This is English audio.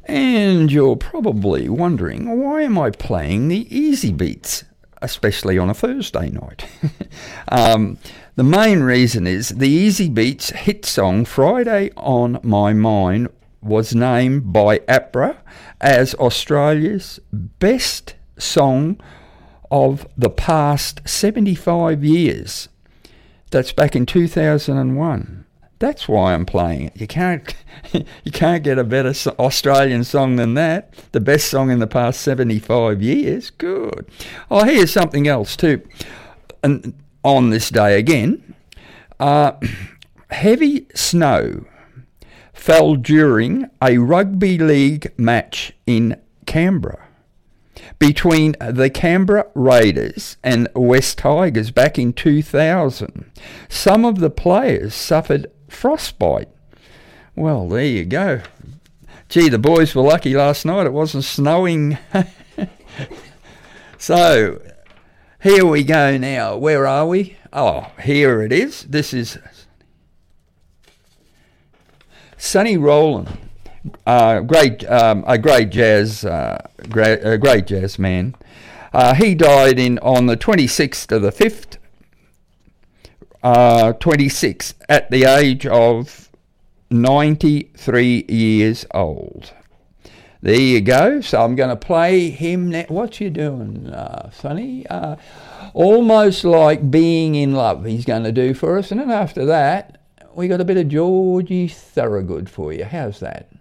And you're probably wondering, why am I playing the easy beats, especially on a Thursday night? The main reason is the Easy Beats hit song Friday on My Mind was named by APRA as Australia's best song of the past 75 years. That's back in 2001. That's why I'm playing it. You can't get a better Australian song than that. The best song in the past 75 years. Good. Oh, here's something else too. And on this day again, heavy snow fell during a rugby league match in Canberra between the Canberra Raiders and West Tigers back in 2000. Some of the players suffered frostbite. Well, there you go. Gee, the boys were lucky last night it wasn't snowing. So, here we go now. Where are we? Oh, here it is. This is Sonny Rollin. A great jazz man. He died on the 26th of the 5th, 26 at the age of 93 years old. There you go. So I'm going to play him now. What you doing, Sonny? Almost Like Being in Love he's going to do for us. And then after that, we got a bit of Georgie Thorogood for you. How's that?